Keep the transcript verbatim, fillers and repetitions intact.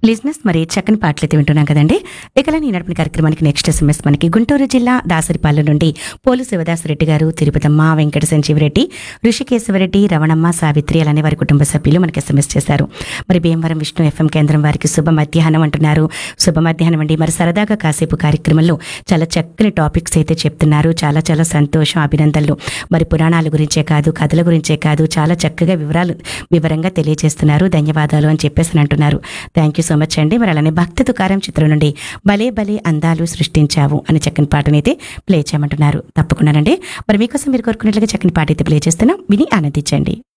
లిజినెస్ మరి చక్కని పాటలు అయితే వింటున్నాం కదండి. ఇకలా ఈ నడిపిన కార్యక్రమానికి నెక్స్ట్ ఎస్ఎంఎస్ మనకి గుంటూరు జిల్లా దాసరిపాలెం నుండి పోలు శివదాసరెడ్డి గారు, తిరుపతమ్మ, వెంకట సంజీవరెడ్డి, ఋషికేశవరెడ్డి, రవణమ్మ, సావిత్రి అలానే వారి కుటుంబ సభ్యులు మనకి ఎస్ఎంఎస్ చేశారు. మరి భీమవరం విష్ణు ఎఫ్ఎం కేంద్రం వారికి శుభ మధ్యాహ్నం అంటున్నారు. శుభ మధ్యాహ్నం అండి. మరి సరదాగా కాసేపు కార్యక్రమంలో చాలా చక్కని టాపిక్స్ అయితే చెప్తున్నారు. చాలా చాలా సంతోషం, అభినందనలు. మరి పురాణాల గురించే కాదు, కథల గురించే కాదు, చాలా చక్కగా వివరాలు వివరంగా తెలియజేస్తున్నారు. ధన్యవాదాలు అని చెప్పేసి అంటున్నారు. థ్యాంక్ యూ సో మచ్ అండి. మరి అలానే భక్తి తుకారం చిత్రం నుండి భలే భలే అందాలు సృష్టించావు అని చక్కని పాటనైతే ప్లే చేయమంటున్నారు. తప్పకుండానండి. మరి మీకోసం మీరు కోరుకున్నట్లుగా చక్కని పాట అయితే ప్లే చేస్తున్నాం, విని ఆనందించండి.